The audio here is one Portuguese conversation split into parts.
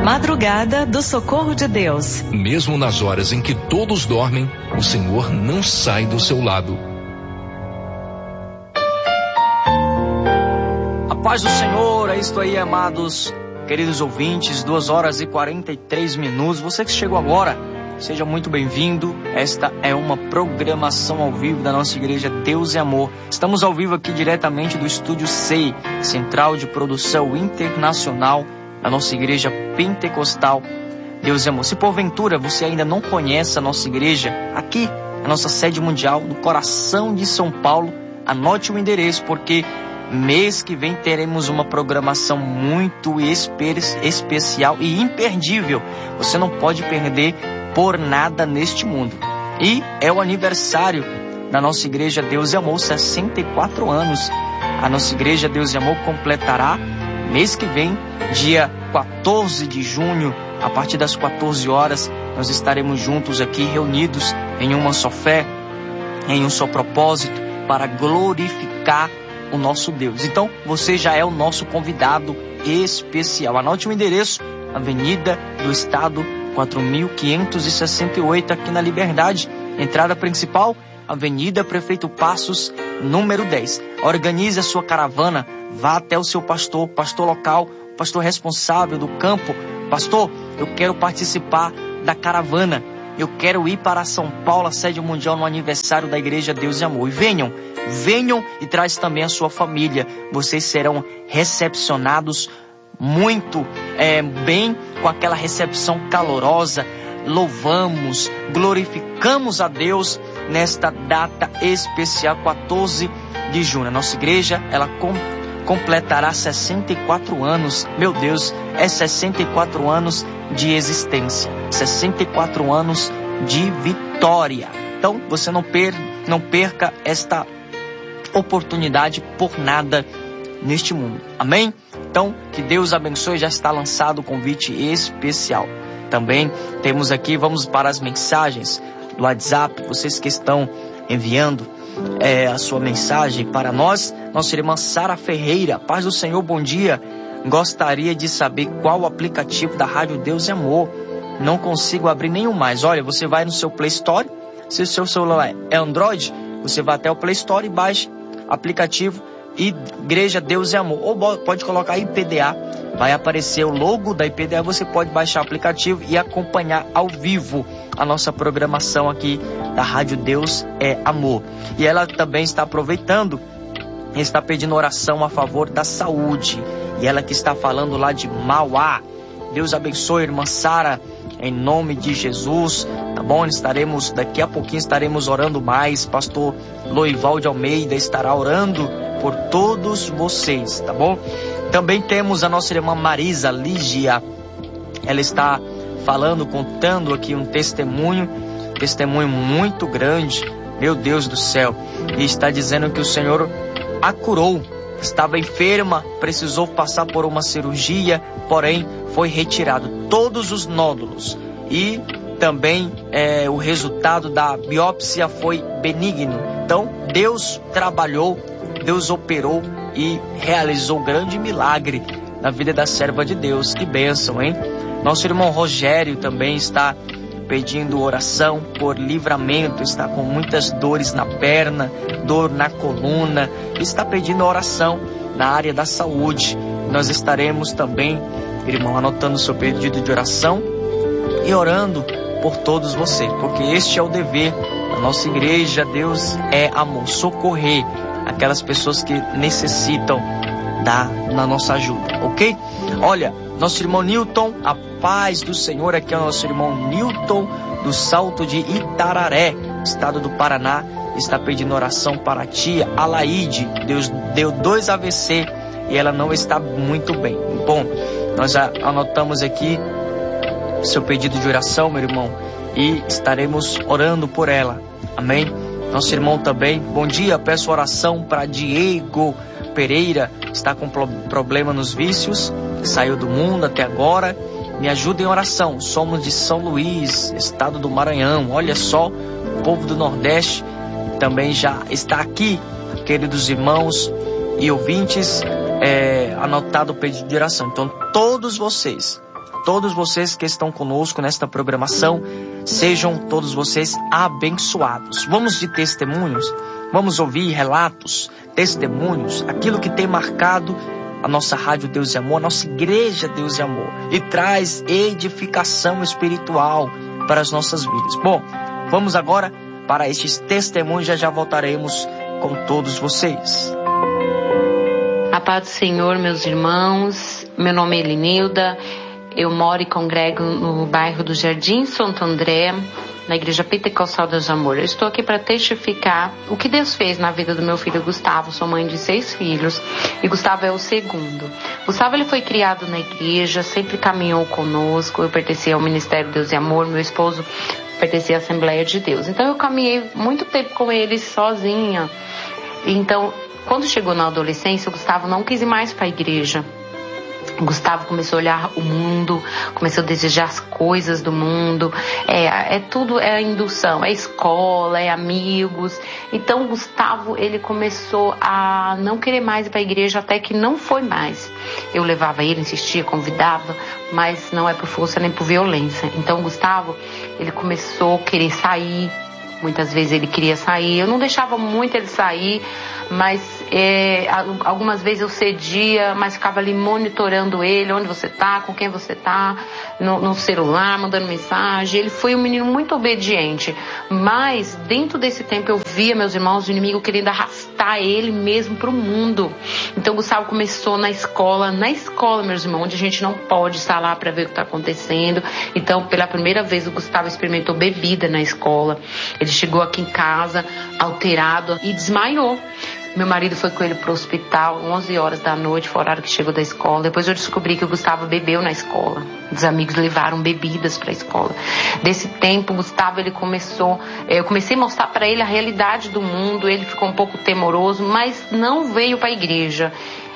Madrugada do Socorro de Deus. Mesmo nas horas em que todos dormem, o Senhor não sai do seu lado. A paz do Senhor, é isto aí, amados, queridos ouvintes, 2h43. Você que chegou agora, seja muito bem-vindo. Esta é uma programação ao vivo da nossa igreja Deus é Amor. Estamos ao vivo aqui diretamente do Estúdio C, Central de Produção Internacional da nossa igreja pentecostal Deus é Amor. Se porventura você ainda não conhece a nossa igreja, aqui, a nossa sede mundial, no coração de São Paulo, anote o endereço, porque mês que vem teremos uma programação muito especial e imperdível. Você não pode perder por nada neste mundo. E é o aniversário da nossa igreja Deus é Amor, 64 anos. A nossa igreja Deus é Amor completará mês que vem, dia 14 de junho, a partir das 14 horas, nós estaremos juntos aqui, reunidos em uma só fé, em um só propósito, para glorificar o nosso Deus. Então, você já é o nosso convidado especial. Anote o endereço: Avenida do Estado 4568, aqui na Liberdade. Entrada principal, Avenida Prefeito Passos, número 10. Organize a sua caravana, vá até o seu pastor local, pastor responsável do campo. Pastor, eu quero participar da caravana. Eu quero ir para São Paulo, a sede mundial, no aniversário da Igreja Deus e Amor. E venham e traz também a sua família. Vocês serão recepcionados muito bem, com aquela recepção calorosa. Louvamos, glorificamos a Deus nesta data especial, 14 de junho. A nossa igreja, ela completará 64 anos. Meu Deus, é 64 anos de existência, 64 anos de vitória. Então, você não perca esta oportunidade por nada neste mundo. Amém? Então, que Deus abençoe. Já está lançado o convite especial. Também temos aqui, vamos para as mensagens do WhatsApp. Vocês que estão enviando a sua mensagem para nós. Nossa irmã Sara Ferreira: paz do Senhor, bom dia. Gostaria de saber qual o aplicativo da Rádio Deus é Amor. Não consigo abrir nenhum mais. Olha, você vai no seu Play Store. Se o seu celular é Android, você vai até o Play Store e baixa aplicativo Igreja Deus é Amor. Ou pode colocar IPDA, vai aparecer o logo da IPDA. Você pode baixar o aplicativo e acompanhar ao vivo a nossa programação aqui da Rádio Deus é Amor. E ela também está aproveitando, está pedindo oração a favor da saúde. E ela que está falando lá de Mauá. Deus abençoe, irmã Sara, em nome de Jesus, tá bom? Daqui a pouquinho estaremos orando mais. Pastor Loival de Almeida estará orando por todos vocês, tá bom? Também temos a nossa irmã Marisa Lígia. Ela está falando, contando aqui um testemunho muito grande, meu Deus do céu. E está dizendo que o Senhor a curou. Estava enferma, precisou passar por uma cirurgia, porém foi retirado todos os nódulos. E também o resultado da biópsia foi benigno. Então, Deus trabalhou, Deus operou e realizou um grande milagre na vida da serva de Deus. Que bênção, hein? Nosso irmão Rogério também está pedindo oração por livramento, está com muitas dores na perna, dor na coluna, está pedindo oração na área da saúde. Nós estaremos também, irmão, anotando o seu pedido de oração e orando por todos vocês, porque este é o dever da nossa igreja. Deus é Amor, socorrer aquelas pessoas que necessitam na nossa ajuda, ok? Olha, nosso irmão Newton, a paz do Senhor. Aqui é o nosso irmão Newton do Salto de Itararé, estado do Paraná, está pedindo oração para a tia Alaide. Deus deu 2 AVC e ela não está muito bem. Bom, nós já anotamos aqui seu pedido de oração, meu irmão, e estaremos orando por ela. Amém? Nosso irmão também, bom dia, peço oração para Diego Pereira, está com problema nos vícios, saiu do mundo até agora. Me ajuda em oração. Somos de São Luís, estado do Maranhão. Olha só, o povo do Nordeste também já está aqui, queridos irmãos e ouvintes, anotado o pedido de oração. Então, todos vocês todos vocês que estão conosco nesta programação, sejam todos vocês abençoados. Vamos de testemunhos, vamos ouvir relatos, testemunhos, aquilo que tem marcado a nossa Rádio Deus e Amor, a nossa Igreja Deus e Amor, e traz edificação espiritual para as nossas vidas. Bom, vamos agora para estes testemunhos, já voltaremos com todos vocês. A paz do Senhor, meus irmãos, meu nome é Elinilda, eu moro e congrego no bairro do Jardim Santo André, na Igreja Pentecostal Deus e Amor. Eu estou aqui para testificar o que Deus fez na vida do meu filho Gustavo. Sou mãe de 6 filhos e Gustavo é o segundo. Gustavo, ele foi criado na igreja, sempre caminhou conosco. Eu pertencia ao Ministério Deus e Amor, meu esposo pertencia à Assembleia de Deus. Então eu caminhei muito tempo com ele sozinha. Então, quando chegou na adolescência, o Gustavo não quis ir mais para a igreja. O Gustavo começou a olhar o mundo, começou a desejar as coisas do mundo, tudo é indução, é escola, é amigos. Então o Gustavo, ele começou a não querer mais ir para a igreja, até que não foi mais. Eu levava ele, insistia, convidava, mas não é por força nem por violência. Então o Gustavo, ele começou a querer sair. Muitas vezes ele queria sair, eu não deixava muito ele sair, mas algumas vezes eu cedia, mas ficava ali monitorando ele, onde você tá, com quem você tá, no celular, mandando mensagem. Ele foi um menino muito obediente, mas dentro desse tempo eu via, meus irmãos, o inimigo querendo arrastar ele mesmo para o mundo. Então o Gustavo começou na escola, meus irmãos, onde a gente não pode estar lá para ver o que está acontecendo. Então, pela primeira vez, o Gustavo experimentou bebida na escola. Ele chegou aqui em casa alterado e desmaiou. Meu marido foi com ele pro hospital, 11 horas da noite, foi o horário que chegou da escola. Depois eu descobri que o Gustavo bebeu na escola. Os amigos levaram bebidas para a escola. Desse tempo, o Gustavo, ele começou... Eu comecei a mostrar para ele a realidade do mundo. Ele ficou um pouco temoroso, mas não veio para a igreja.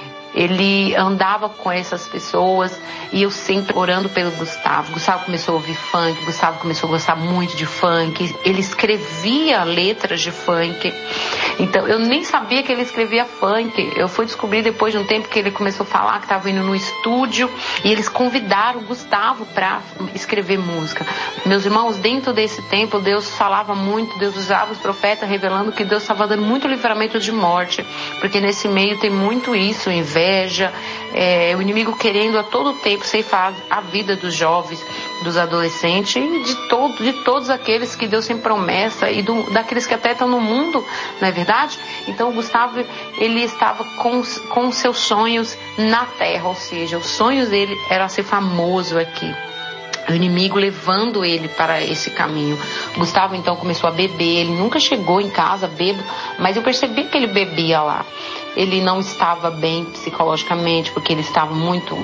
Ele andava com essas pessoas e eu sempre orando pelo Gustavo. Gustavo começou a ouvir funk, Gustavo começou a gostar muito de funk. Ele escrevia letras de funk. Então, eu nem sabia que ele escrevia funk. Eu fui descobrir depois de um tempo que ele começou a falar que estava indo no estúdio e eles convidaram o Gustavo para escrever música. Meus irmãos, dentro desse tempo, Deus falava muito, Deus usava os profetas revelando que Deus estava dando muito livramento de morte, porque nesse meio tem muito isso, inveja, o inimigo querendo a todo tempo ceifar a vida dos jovens, dos adolescentes e de todos aqueles que Deus tem promessa e daqueles que até estão no mundo, não é verdade? Então o Gustavo, ele estava com seus sonhos na terra, ou seja, os sonhos dele era ser famoso aqui. O inimigo levando ele para esse caminho. O Gustavo então começou a beber, ele nunca chegou em casa bêbado, mas eu percebi que ele bebia lá. Ele não estava bem psicologicamente, porque ele estava muito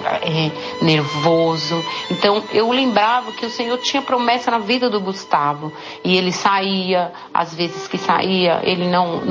nervoso. Então eu lembrava que o Senhor tinha promessa na vida do Gustavo. E ele saía, às vezes que saía, ele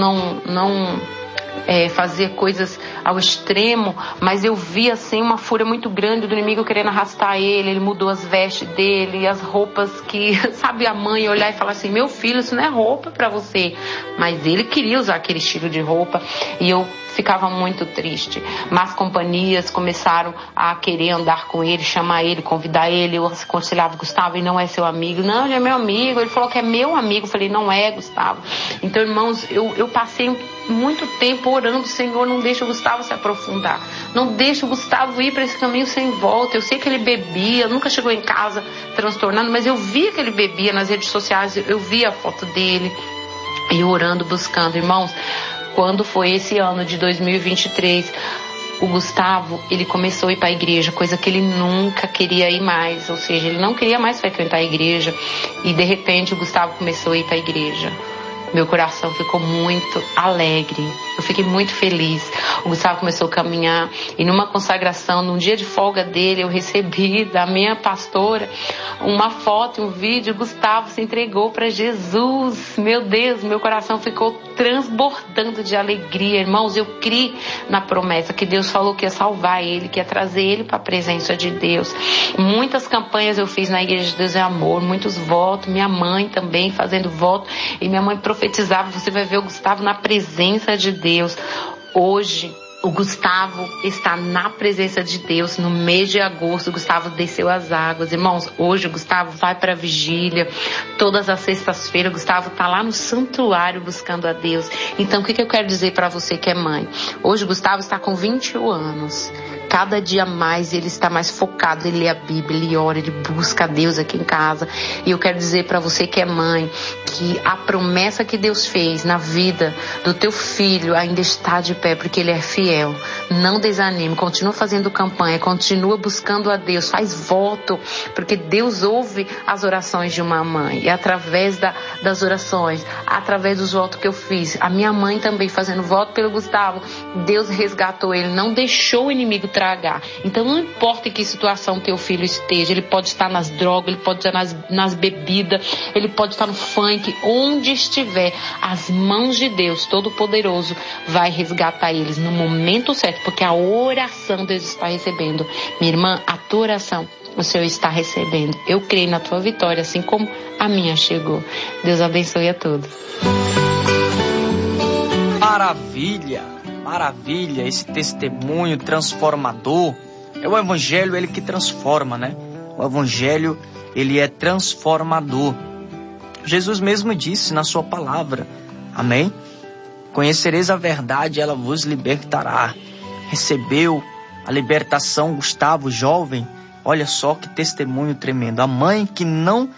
não fazia coisas ao extremo, mas eu vi assim uma fúria muito grande do inimigo querendo arrastar ele mudou as vestes dele, as roupas que, sabe, a mãe olhar e falar assim, meu filho, isso não é roupa pra você, mas ele queria usar aquele estilo de roupa e eu ficava muito triste. Más companhias começaram a querer andar com ele, chamar ele, convidar ele. Eu aconselhava, Gustavo, ele não é seu amigo. Não, ele é meu amigo. Ele falou que é meu amigo. Eu falei, não é, Gustavo. Então, irmãos, eu passei muito tempo orando, Senhor, não deixa o Gustavo se aprofundar. Não deixa o Gustavo ir para esse caminho sem volta. Eu sei que ele bebia, nunca chegou em casa transtornando, mas eu via que ele bebia nas redes sociais, eu via a foto dele. E orando, buscando, irmãos. Quando foi esse ano de 2023, o Gustavo, ele começou a ir para a igreja, coisa que ele nunca queria ir mais, ou seja, ele não queria mais frequentar a igreja, e de repente o Gustavo começou a ir para a igreja. Meu coração ficou muito alegre, eu fiquei muito feliz. O Gustavo começou a caminhar e numa consagração, num dia de folga dele, eu recebi da minha pastora uma foto, um vídeo. Gustavo se entregou para Jesus. Meu Deus, meu coração ficou transbordando de alegria. Irmãos, eu criei na promessa que Deus falou que ia salvar ele, que ia trazer ele para a presença de Deus. Muitas campanhas eu fiz na Igreja de Deus é Amor, muitos votos, minha mãe também fazendo voto, e minha mãe profetizava, você vai ver o Gustavo na presença de Deus. Hoje, O Gustavo está na presença de Deus. No mês de agosto, o Gustavo desceu as águas. Irmãos, hoje o Gustavo vai para a vigília. Todas as sextas-feiras, o Gustavo está lá no santuário buscando a Deus. Então, o que eu quero dizer para você que é mãe? Hoje o Gustavo está com 21 anos. Cada dia mais ele está mais focado, ele lê a Bíblia, ele ora, ele busca a Deus aqui em casa. E eu quero dizer para você que é mãe, que a promessa que Deus fez na vida do teu filho ainda está de pé, porque ele é fiel. Não desanime, continua fazendo campanha, continua buscando a Deus, faz voto, porque Deus ouve as orações de uma mãe. E através das orações, através dos votos que eu fiz, a minha mãe também fazendo voto pelo Gustavo, Deus resgatou ele, não deixou o inimigo tragar. Então não importa em que situação teu filho esteja, ele pode estar nas drogas, ele pode estar nas bebidas, ele pode estar no funk, onde estiver, as mãos de Deus Todo-Poderoso vai resgatar eles no momento certo, porque a oração Deus está recebendo. Minha irmã, a tua oração o Senhor está recebendo. Eu creio na tua vitória, assim como a minha chegou. Deus abençoe a todos. Maravilha, maravilha, esse testemunho transformador. É o Evangelho, ele que transforma, né? O Evangelho, ele é transformador. Jesus mesmo disse na sua palavra, amém? Conhecereis a verdade, ela vos libertará. Recebeu a libertação, Gustavo, jovem. Olha só que testemunho tremendo. A mãe que não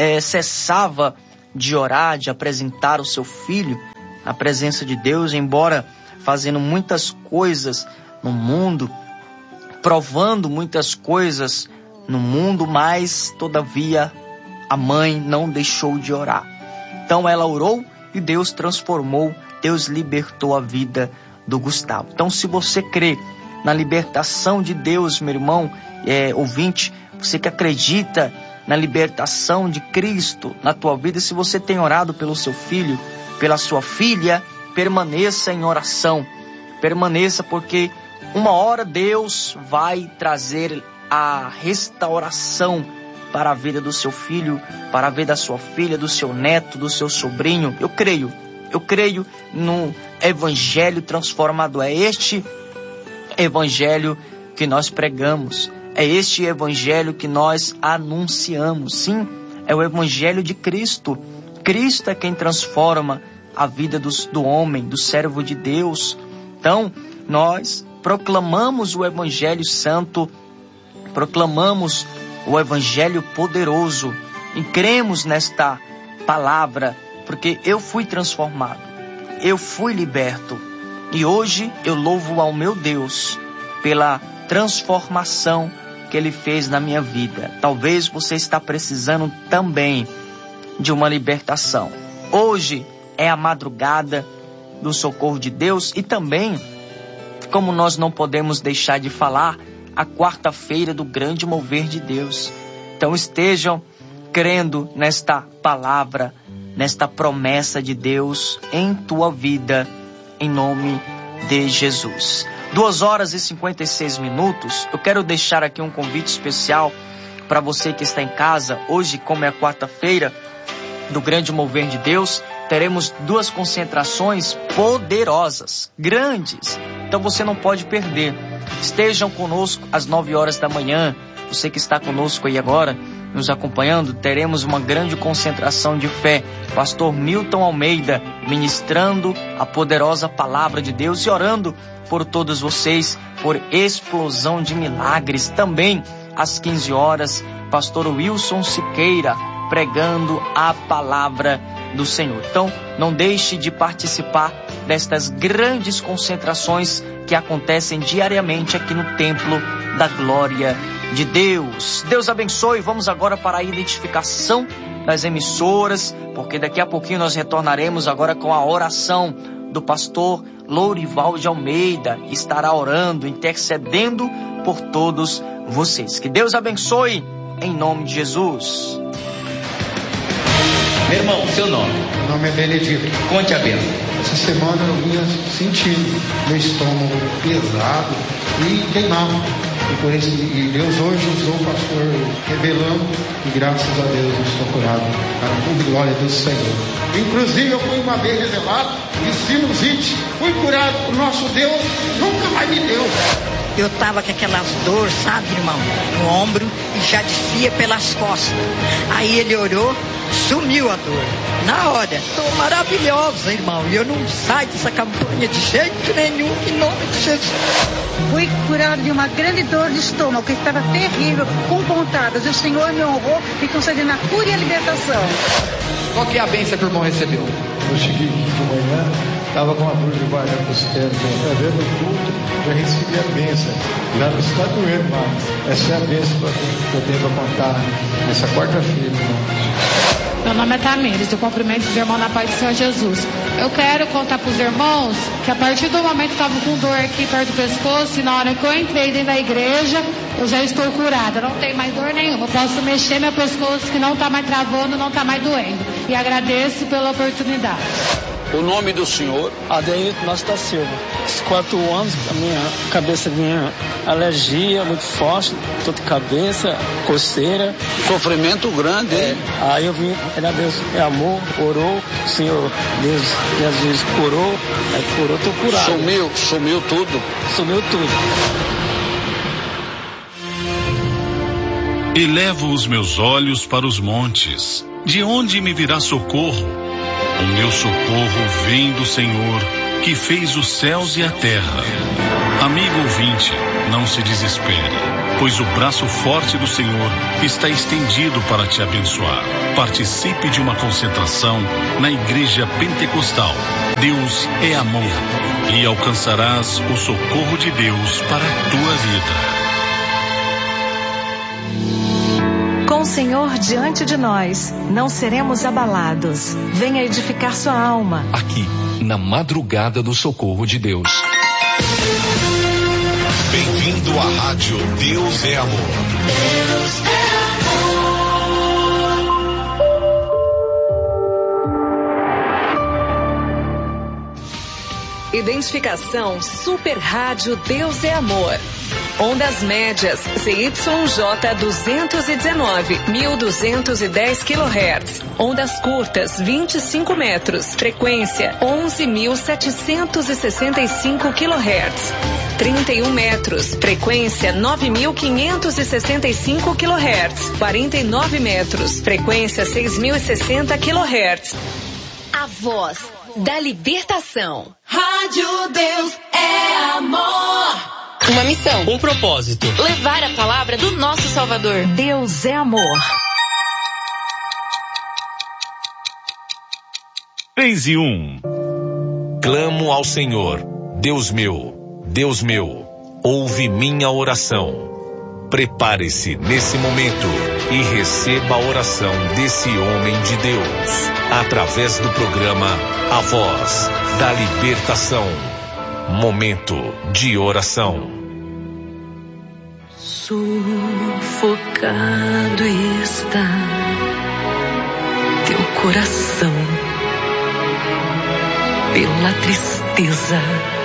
cessava de orar, de apresentar o seu filho na presença de Deus, embora fazendo muitas coisas no mundo, provando muitas coisas no mundo, mas todavia a mãe não deixou de orar. Então ela orou e Deus transformou, Deus libertou a vida do Gustavo. Então, se você crê na libertação de Deus, meu irmão, ouvinte, você que acredita na libertação de Cristo na tua vida, se você tem orado pelo seu filho, pela sua filha, permaneça em oração. Permaneça, porque uma hora Deus vai trazer a restauração para a vida do seu filho, para a vida da sua filha, do seu neto, do seu sobrinho. Eu creio no Evangelho transformador. É este Evangelho que nós pregamos. É este Evangelho que nós anunciamos. Sim, é o Evangelho de Cristo. Cristo é quem transforma a vida do homem, do servo de Deus. Então, nós proclamamos o Evangelho Santo, proclamamos o Evangelho poderoso e cremos nesta palavra, porque eu fui transformado, eu fui liberto e hoje eu louvo ao meu Deus pela transformação que Ele fez na minha vida. Talvez você está precisando também de uma libertação. Hoje é a madrugada do socorro de Deus e também, como nós não podemos deixar de falar, a quarta-feira do grande mover de Deus. Então estejam crendo nesta palavra, nesta promessa de Deus em tua vida, em nome de Jesus. 2h56. Eu quero deixar aqui um convite especial para você que está em casa. Hoje, como é a quarta-feira do grande mover de Deus, teremos 2 concentrações poderosas, grandes. Então você não pode perder. Estejam conosco às 9h da manhã. Você que está conosco aí agora, nos acompanhando, teremos uma grande concentração de fé. Pastor Milton Almeida ministrando a poderosa palavra de Deus e orando por todos vocês, por explosão de milagres. Também às 15h, Pastor Wilson Siqueira pregando a palavra do Senhor. Então, não deixe de participar destas grandes concentrações que acontecem diariamente aqui no Templo da Glória de Deus. Deus abençoe. Vamos agora para a identificação das emissoras, porque daqui a pouquinho nós retornaremos agora com a oração do pastor Lourival de Almeida. Estará orando, intercedendo por todos vocês. Que Deus abençoe em nome de Jesus. Meu irmão, seu nome? Meu nome é Benedito. Conte a bênção. Essa semana eu vinha sentindo meu estômago pesado e queimava. E Deus hoje usou o pastor revelando, e graças a Deus eu estou curado. Para a glória do Senhor. Inclusive eu fui uma vez revelado de sinusite, fui curado. O nosso Deus nunca mais me deu. Eu estava com aquelas dores, sabe, irmão, no ombro e já descia pelas costas. Aí ele orou, sumiu a dor. Na hora, estou maravilhosa, irmão. E eu não saio dessa campanha de jeito nenhum, em nome de Jesus. Fui curado de uma grande dor de estômago, que estava terrível, com pontadas. E o Senhor me honrou, me concedendo a cura e a libertação. Qual que é a bênção que o irmão recebeu? Eu cheguei aqui de manhã, estava com uma dor de barriga costela. Vendo o culto, já recebi a bênção. Já não está doendo mais. Essa é a bênção que eu tenho para contar nessa quarta-feira, irmão. Meu nome é Tamires, eu cumprimento os irmãos na paz do Senhor Jesus. Eu quero contar para os irmãos que a partir do momento que eu estava com dor aqui perto do pescoço, e na hora que eu entrei dentro da igreja, eu já estou curada, não tenho mais dor nenhuma. Eu posso mexer meu pescoço que não está mais travando, não está mais doendo. E agradeço pela oportunidade. O nome do senhor? Adeilton Nosta Silva. Há 4 anos, a minha cabeça vinha alergia muito forte, dor de cabeça, coceira. Sofrimento grande, hein? Aí eu vim, era Deus, é amor, orou, o Senhor, Deus, Jesus curou, aí curou, tô curado. Sumiu tudo? Sumiu tudo. Elevo os meus olhos para os montes. De onde me virá socorro? O meu socorro vem do Senhor, que fez os céus e a terra. Amigo ouvinte, não se desespere, pois o braço forte do Senhor está estendido para te abençoar. Participe de uma concentração na Igreja Pentecostal. Deus é amor e alcançarás o socorro de Deus para a tua vida. Com o Senhor diante de nós, não seremos abalados. Venha edificar sua alma. Aqui, na madrugada do socorro de Deus. Bem-vindo à rádio Deus é Amor. Deus é Identificação Super Rádio Deus é Amor. Ondas médias ZYJ 219, 1210 kHz. Ondas curtas 25 metros. Frequência 11.765 kHz. 31 metros. Frequência 9.565 kHz. 49 metros. Frequência 6.060 kHz. A voz da libertação. Rádio Deus é Amor. Uma missão. Um propósito. Levar a palavra do nosso Salvador. Deus é amor. 3:1. Clamo ao Senhor, Deus meu, ouve minha oração. Prepare-se nesse momento e receba a oração desse homem de Deus, através do programa A Voz da Libertação. Momento de oração. Sufocado está teu coração pela tristeza